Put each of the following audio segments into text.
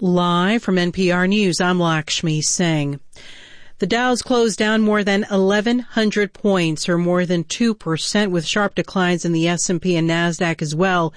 Live from NPR News, I'm Lakshmi Singh. The Dow's closed down more than 1,100 points, or more than 2%, with sharp declines in the S&P and NASDAQ as well.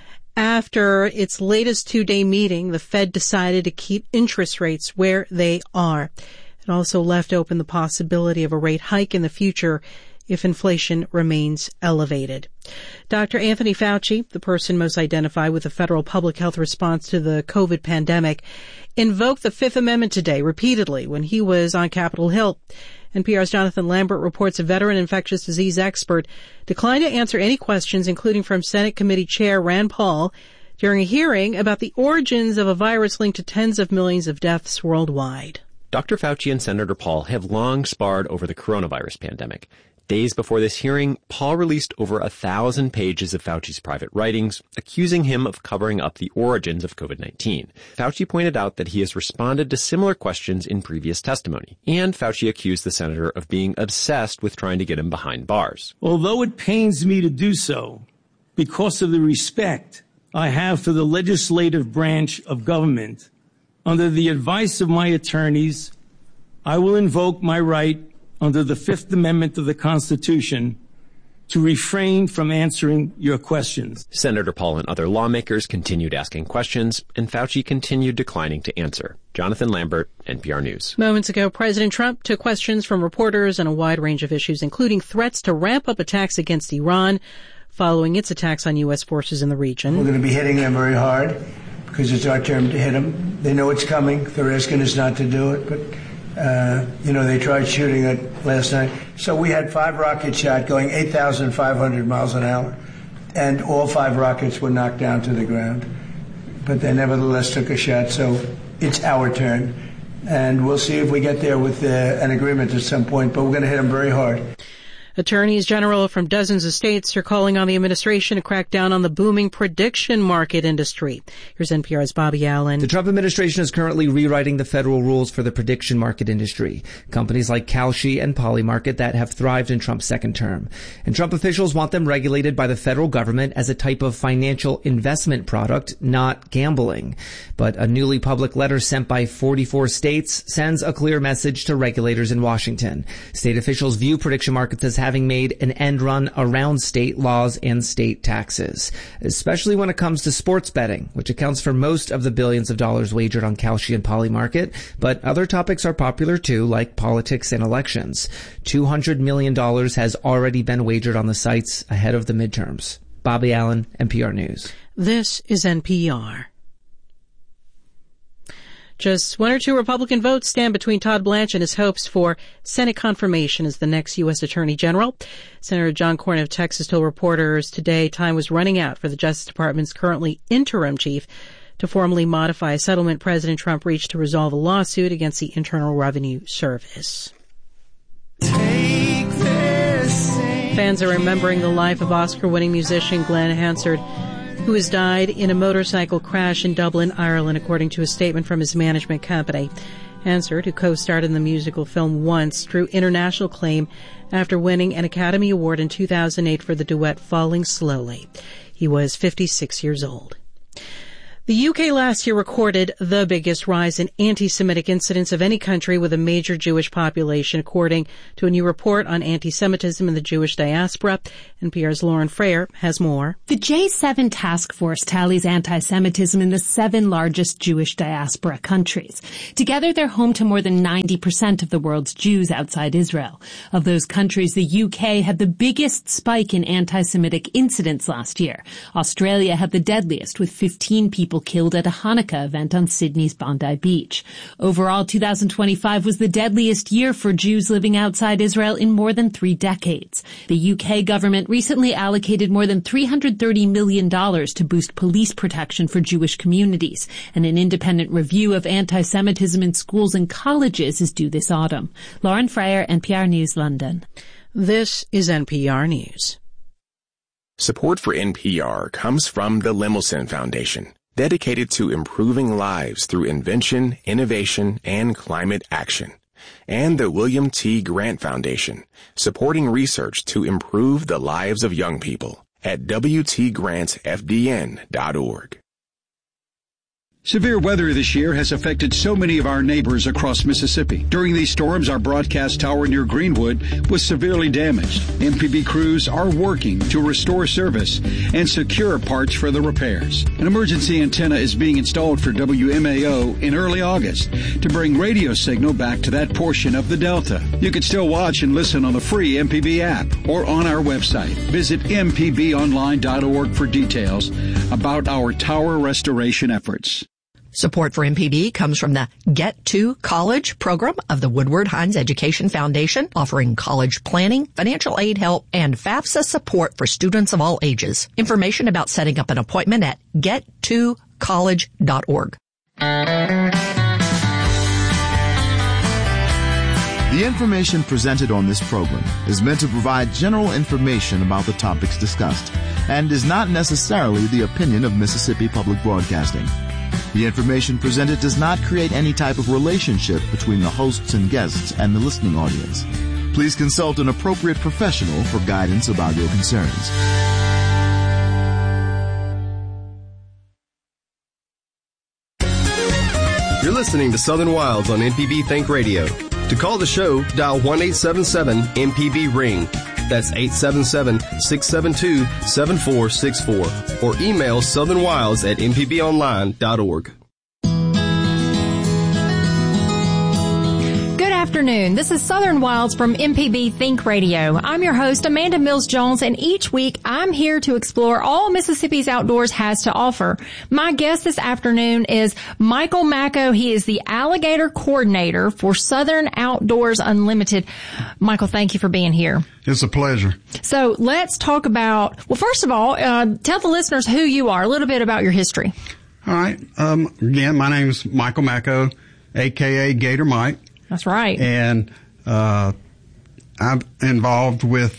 After its latest two-day meeting, the Fed decided to keep interest rates where they are. It also left open the possibility of a rate hike in the future if inflation remains elevated. Dr. Anthony Fauci, the person most identified with the federal public health response to the COVID pandemic, invoked the Fifth Amendment today repeatedly when he was on Capitol Hill. NPR's Jonathan Lambert reports a veteran infectious disease expert declined to answer any questions, including from Senate Committee Chair Rand Paul, during a hearing about the origins of a virus linked to tens of millions of deaths worldwide. Dr. Fauci and Senator Paul have long sparred over the coronavirus pandemic. Days before this hearing, Paul released over 1,000 pages of Fauci's private writings, accusing him of covering up the origins of COVID-19. Fauci pointed out that he has responded to similar questions in previous testimony, and Fauci accused the senator of being obsessed with trying to get him behind bars. Although it pains me to do so, because of the respect I have for the legislative branch of government, under the advice of my attorneys, I will invoke my right under the Fifth Amendment of the Constitution to refrain from answering your questions. Senator Paul and other lawmakers continued asking questions, and Fauci continued declining to answer. Jonathan Lambert, NPR News. Moments ago, President Trump took questions from reporters on a wide range of issues, including threats to ramp up attacks against Iran following its attacks on U.S. forces in the region. We're going to be hitting them very hard because it's our turn to hit them. They know it's coming. They're asking us not to do it, but they tried shooting it last night. So we had 5 rockets shot going 8,500 miles an hour, and all 5 rockets were knocked down to the ground. But they nevertheless took a shot, so it's our turn. And we'll see if we get there with an agreement at some point, but we're going to hit them very hard. Attorneys general from dozens of states are calling on the administration to crack down on the booming prediction market industry. Here's NPR's Bobby Allen. The Trump administration is currently rewriting the federal rules for the prediction market industry. Companies like Kalshi and Polymarket that have thrived in Trump's second term. And Trump officials want them regulated by the federal government as a type of financial investment product, not gambling. But a newly public letter sent by 44 states sends a clear message to regulators in Washington. State officials view prediction markets as having made an end run around state laws and state taxes, especially when it comes to sports betting, which accounts for most of the billions of dollars wagered on Kalshi and Polymarket. But other topics are popular too, like politics and elections. $200 million has already been wagered on the sites ahead of the midterms. Bobby Allen, NPR News. This is NPR. Just 1 or 2 Republican votes stand between Todd Blanche and his hopes for Senate confirmation as the next U.S. Attorney General. Senator John Cornyn of Texas told reporters today time was running out for the Justice Department's currently interim chief to formally modify a settlement President Trump reached to resolve a lawsuit against the Internal Revenue Service. Fans are remembering the life of Oscar-winning musician Glenn Hansard, who has died in a motorcycle crash in Dublin, Ireland, according to a statement from his management company. Hansard, who co-starred in the musical film Once, drew international acclaim after winning an Academy Award in 2008 for the duet Falling Slowly. He was 56 years old. The UK last year recorded the biggest rise in anti-Semitic incidents of any country with a major Jewish population, according to a new report on anti-Semitism in the Jewish diaspora. NPR's Lauren Frayer has more. The J7 task force tallies anti-Semitism in the 7 largest Jewish diaspora countries. Together, they're home to more than 90% of the world's Jews outside Israel. Of those countries, the UK had the biggest spike in anti-Semitic incidents last year. Australia had the deadliest, with 15 people killed at a Hanukkah event on Sydney's Bondi Beach. Overall, 2025 was the deadliest year for Jews living outside Israel in more than 3 decades. The UK government recently allocated more than $330 million to boost police protection for Jewish communities, and an independent review of anti-Semitism in schools and colleges is due this autumn. Lauren Frayer, NPR News, London. This is NPR News. Support for NPR comes from the Lemelson Foundation, dedicated to improving lives through invention, innovation, and climate action. And the William T. Grant Foundation, supporting research to improve the lives of young people at WTGrantFDN.org. Severe weather this year has affected so many of our neighbors across Mississippi. During these storms, our broadcast tower near Greenwood was severely damaged. MPB crews are working to restore service and secure parts for the repairs. An emergency antenna is being installed for WMAO in early August to bring radio signal back to that portion of the Delta. You can still watch and listen on the free MPB app or on our website. Visit mpbonline.org for details about our tower restoration efforts. Support for MPB comes from the Get to College program of the Woodward Hines Education Foundation, offering college planning, financial aid help, and FAFSA support for students of all ages. Information about setting up an appointment at gettocollege.org. The information presented on this program is meant to provide general information about the topics discussed and is not necessarily the opinion of Mississippi Public Broadcasting. The information presented does not create any type of relationship between the hosts and guests and the listening audience. Please consult an appropriate professional for guidance about your concerns. You're listening to Southern Wilds on MPB Think Radio. To call the show, dial 1-877-MPB-RING. That's 877-672-7464. Or email southernwilds@mpbonline.org. Good afternoon. This is Southern Wilds from MPB Think Radio. I'm your host, Amanda Mills-Jones, and each week I'm here to explore all Mississippi's outdoors has to offer. My guest this afternoon is Michael Macko. He is the alligator coordinator for Southern Outdoors Unlimited. Michael, thank you for being here. It's a pleasure. So let's talk about, well, first of all, tell the listeners who you are, a little bit about your history. All right. Again, my name is Michael Macko, a.k.a. Gator Mike. That's right. And I've been involved with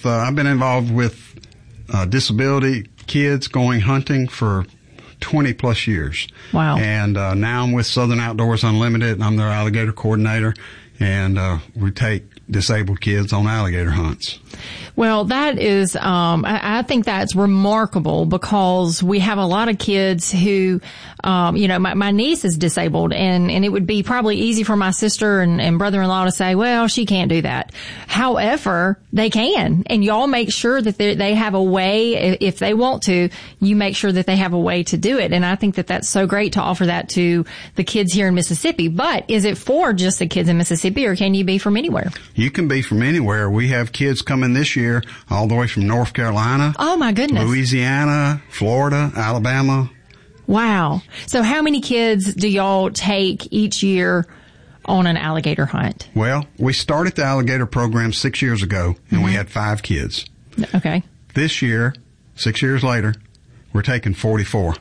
disability kids going hunting for 20 plus years. Wow. And now I'm with Southern Outdoors Unlimited, and I'm their alligator coordinator, and we take disabled kids on alligator hunts. Well, that is, I think that's remarkable because we have a lot of kids who, my niece is disabled and it would be probably easy for my sister and brother-in-law to say, well, she can't do that. However, they can. And y'all make sure that they have a way, if they want to, you make sure that they have a way to do it. And I think that that's so great to offer that to the kids here in Mississippi. But is it for just the kids in Mississippi, or can you be from anywhere? You can be from anywhere. We have kids coming this year all the way from North Carolina. Oh, my goodness. Louisiana, Florida, Alabama. Wow. So how many kids do y'all take each year on an alligator hunt? Well, we started the alligator program 6 years ago, and we had 5 kids. Okay. This year, 6 years later, we're taking 44.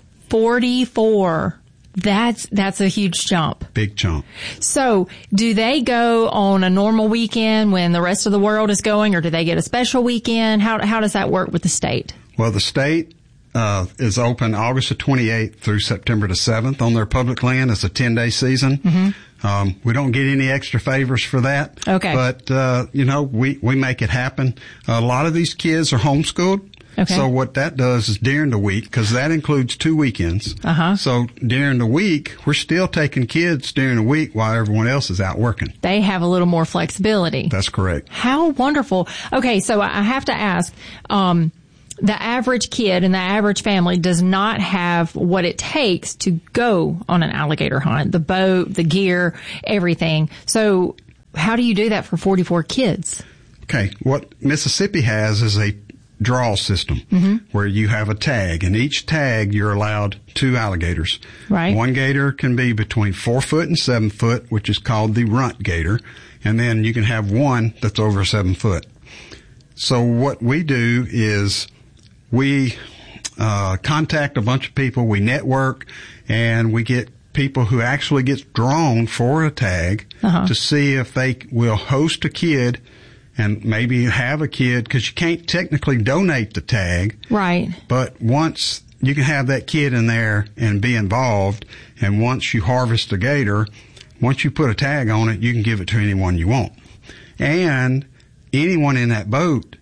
44. That's a huge jump. Big jump. So do they go on a normal weekend when the rest of the world is going, or do they get a special weekend? How does that work with the state? Well, the state is open August the 28th through September the 7th on their public land. It's a 10-day season. Mm-hmm. We don't get any extra favors for that. Okay. But, we make it happen. A lot of these kids are homeschooled. Okay. So what that does is during the week, because that includes 2 weekends. Uh-huh. So during the week, we're still taking kids during the week while everyone else is out working. They have a little more flexibility. That's correct. How wonderful. Okay, so I have to ask, the average kid in the average family does not have what it takes to go on an alligator hunt, the boat, the gear, everything. So how do you do that for 44 kids? Okay, what Mississippi has is a draw system, mm-hmm. where you have a tag, and each tag you're allowed 2 alligators. Right. One gator can be between 4 foot and 7 foot, which is called the runt gator, and then you can have one that's over 7 foot. So what we do is we contact a bunch of people, we network, and we get people who actually get drawn for a tag uh-huh. to see if they will host a kid and maybe have a kid, because you can't technically donate the tag. Right. But once you can have that kid in there and be involved, and once you harvest a gator, once you put a tag on it, you can give it to anyone you want. And anyone in that boat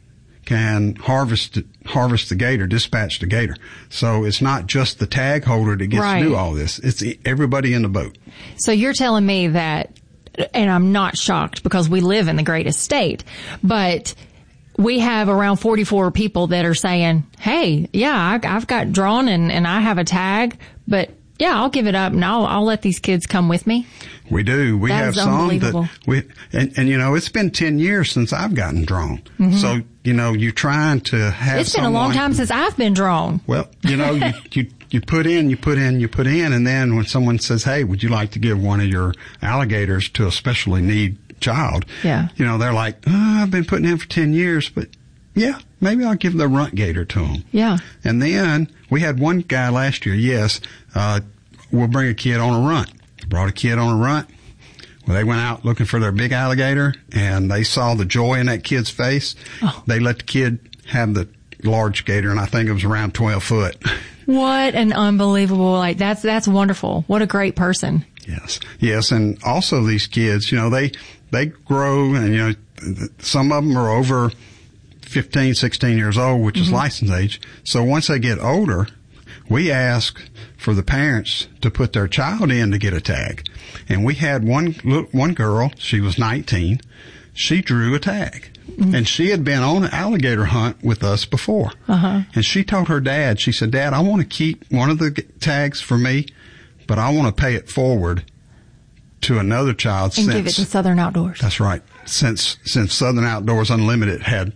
can harvest the gator, dispatch the gator. So it's not just the tag holder that gets to do all this. It's everybody in the boat. So you're telling me that, and I'm not shocked because we live in the greatest state, but we have around 44 people that are saying, hey, yeah, I've got drawn and I have a tag, but yeah, I'll give it up and I'll let these kids come with me. We do. We have some that and you know, it's been 10 years since I've gotten drawn. Mm-hmm. So, you know, you're trying to have It's been a long time since I've been drawn. Well, you know, you put in, and then when someone says, hey, would you like to give one of your alligators to a specially needs child? Yeah. You know, they're like, I've been putting in for 10 years, but yeah, maybe I'll give the runt gator to them. Yeah. And then we had one guy last year, we'll bring a kid on a runt. Brought a kid on a runt. Well, they went out looking for their big alligator, and they saw the joy in that kid's face. Oh. They let the kid have the large gator, and I think it was around 12 foot. What an unbelievable, that's wonderful. What a great person. Yes. And also these kids, you know, they grow, and, you know, some of them are over 15, 16 years old, which is license age. So once they get older, we ask for the parents to put their child in to get a tag. And we had one girl, she was 19, she drew a tag. Mm-hmm. And she had been on an alligator hunt with us before. Uh-huh. And she told her dad, she said, Dad, I want to keep one of the tags for me, but I want to pay it forward to another child. And give it to Southern Outdoors. That's right. Since Southern Outdoors Unlimited had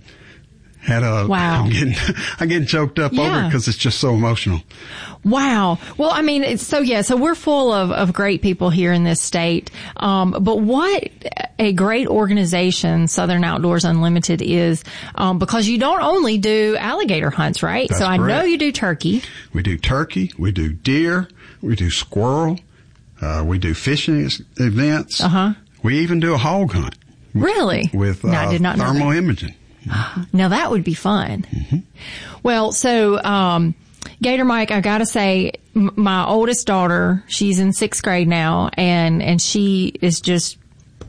a, wow. I'm getting choked up over it because it's just so emotional. Wow. Well, I mean, so we're full of great people here in this state. But what a great organization Southern Outdoors Unlimited is, because you don't only do alligator hunts, right? That's so I correct. know you do turkey. We do turkey. We do deer. We do squirrel. We do fishing events. Uh-huh. We even do a hog hunt. Really? With I did not know thermal that. imaging. Now that would be fun. Mm-hmm. Well, so, Gator Mike, I gotta say, my oldest daughter, she's in 6th grade now, and she is just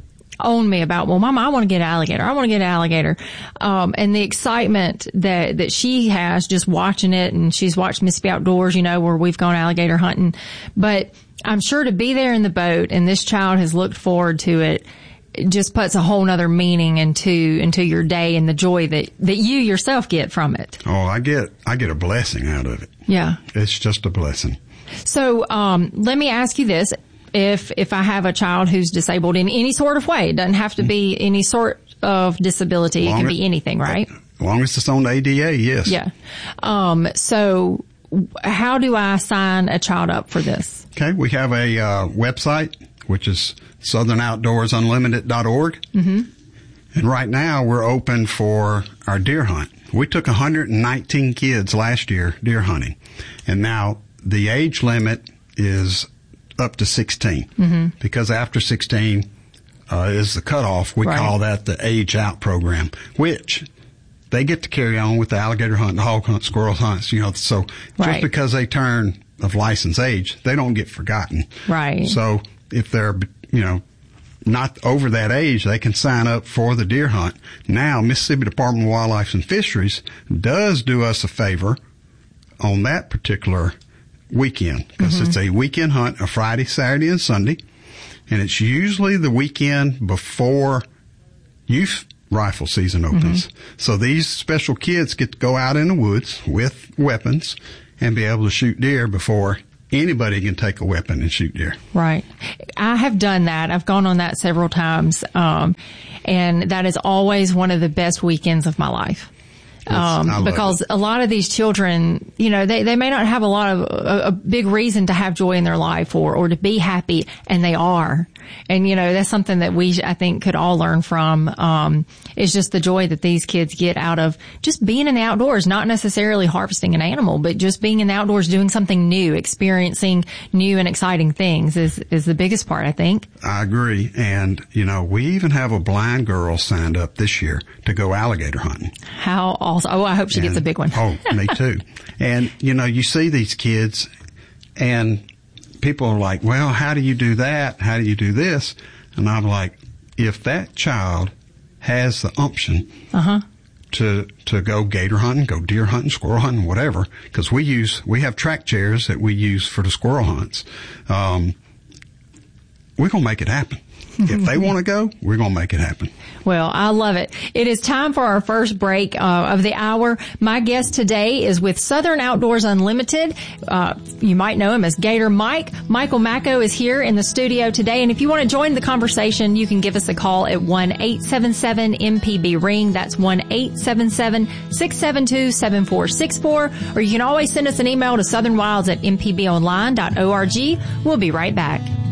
on me about, well, Mama, I want to get an alligator. I want to get an alligator. And the excitement that she has just watching it, and she's watched Mississippi Outdoors, you know, where we've gone alligator hunting. But I'm sure to be there in the boat, and this child has looked forward to it, just puts a whole nother meaning into your day and the joy that you yourself get from it. Oh, I get a blessing out of it. Yeah. It's just a blessing. So, let me ask you this. If I have a child who's disabled in any sort of way, it doesn't have to be any sort of disability. It can be anything, right? As long as it's on the ADA, yes. Yeah. So how do I sign a child up for this? Okay. We have a, website, which is southernoutdoorsunlimited.org. Mm-hmm. And right now we're open for our deer hunt. We took 119 kids last year deer hunting. And now the age limit is up to 16. Because after 16 is the cutoff. We call that the age out program, which they get to carry on with the alligator hunt, the hog hunt, squirrel hunts, you know. So just because they turn of license age, they don't get forgotten. Right. So if they're, you know, not over that age, they can sign up for the deer hunt. Now, Mississippi Department of Wildlife and Fisheries does do us a favor on that particular weekend, because it's a weekend hunt, a Friday, Saturday, and Sunday, and it's usually the weekend before youth rifle season opens. So these special kids get to go out in the woods with weapons and be able to shoot deer before anybody can take a weapon and shoot deer. Right. I have done that. I've gone on that several times, and that is always one of the best weekends of my life. Because a lot of these children, you know, they may not have a big reason to have joy in their life or to be happy, and they are. And, you know, that's something that I think could all learn from, is just the joy that these kids get out of just being in the outdoors, not necessarily harvesting an animal, but just being in the outdoors, doing something new, experiencing new and exciting things is the biggest part, I think. I agree. And, you know, we even have a blind girl signed up this year to go alligator hunting. How awesome. Oh, I hope she gets a big one. Oh, me too. And, you know, you see these kids and people are like, well, how do you do that? How do you do this? And I'm like, if that child has the umption to go gator hunting, go deer hunting, squirrel hunting, whatever, because we have track chairs that we use for the squirrel hunts. We're going to make it happen. If they want to go, we're going to make it happen. Well, I love it. It is time for our first break of the hour. My guest today is with Southern Outdoors Unlimited. You might know him as Gator Mike. Michael Macko is here in the studio today. And if you want to join the conversation, you can give us a call at 1-877-MPB-RING. That's 1-877-672-7464. Or you can always send us an email to southernwilds@mpbonline.org. We'll be right back.